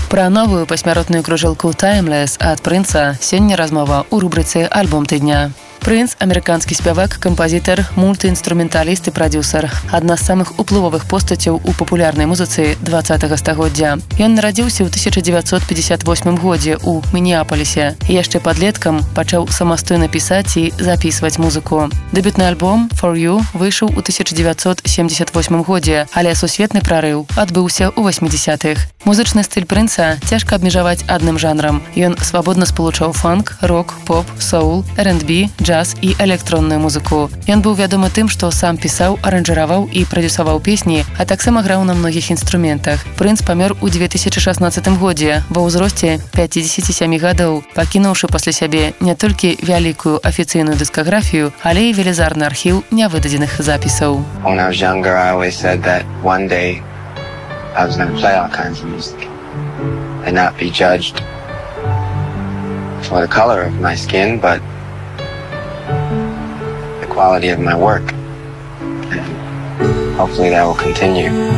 Пра новую пасмяротную кружэлку «Timeless» ад Прынца сёння размова ў рубрыцы «Альбом тыдня». Прынц – амерыканскі спявак, кампазітар, мультыінструменталіст і прадзюсар. Адна з самых уплывовых постацяў у папулярнай музыцы 20-го стагоддзя. Ён нарадзіўся ў 1958 годзе ў Мінеапалісе і яшчэ падлеткам пачаў самастойна пісаць і запісваць музыку. Дэбютны альбом «For You» выйшаў у 1978 годзе, але сусветны прарыў адбыўся ў 80-х. Музычны стыль Прынца цяжка абмежаваць адным жанрам. Ён свабодна спалучаў фанк, рок, поп, соул, R&B, джаз і электронную музыку. Ён быў вядомы тым, што сам пісаў, аранжыраваў і прадзюсаваў песні, а таксама граў на многіх інструментах. Прынц памёр у 2016 годзе ва ўзросце 57 гадоў, пакінуўшы пасля сябе не толькі вялікую афіцыйную дыскаграфію, але і велізарны архіў нявыдадзеных запісаў. When I was younger, I always said that one day I was going to play all kinds of music and not be judged for the color of my skin, but the quality of my work. And hopefully that will continue.